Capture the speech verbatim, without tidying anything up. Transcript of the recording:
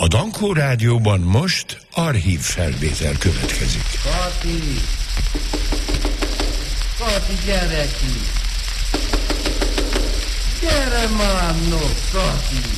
A Dankó Rádióban most archív felvétel következik. Kati! Kati, gyere ki! Gyere már, no, Kati!